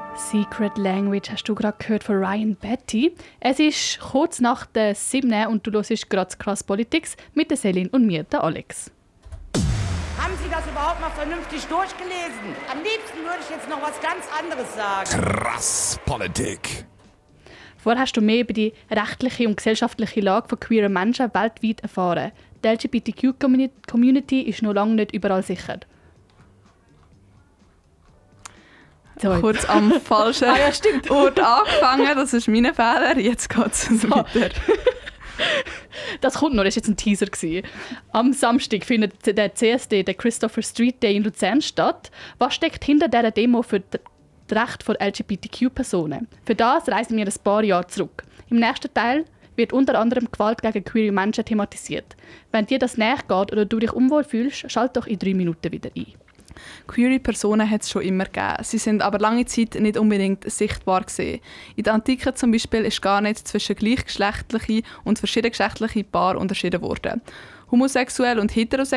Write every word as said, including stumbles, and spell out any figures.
Secret Language hast du gerade gehört von Ryan Betty. Es ist kurz nach der sieben und du hörst gerade Krass Politics mit der Selin und mir, der Alex. Haben Sie das überhaupt mal vernünftig durchgelesen? Am liebsten würde ich jetzt noch was ganz anderes sagen. Krass Politik. Vorher hast du mehr über die rechtliche und gesellschaftliche Lage von queeren Menschen weltweit erfahren. Die L G B T Q-Community ist noch lange nicht überall sicher. So. Kurz am falschen ah, ja, stimmt. Ort angefangen, das ist mein Fehler. Jetzt geht es so. weiter. Das kommt noch, das war jetzt ein Teaser. Am Samstag findet der C S D, der Christopher Street Day in Luzern statt. Was steckt hinter dieser Demo für das Recht von L G B T Q-Personen? Für das reisen wir ein paar Jahre zurück. Im nächsten Teil wird unter anderem Gewalt gegen queere Menschen thematisiert. Wenn dir das näher geht oder du dich unwohl fühlst, schalt doch in drei Minuten wieder ein. Queere Personen hat es schon immer gegeben. Sie sind aber lange Zeit nicht unbedingt sichtbar gewesen. In der Antike zum Beispiel ist gar nicht zwischen gleichgeschlechtlichen und verschiedengeschlechtlichen Paaren unterschieden worden. Homosexuell und heterosexuell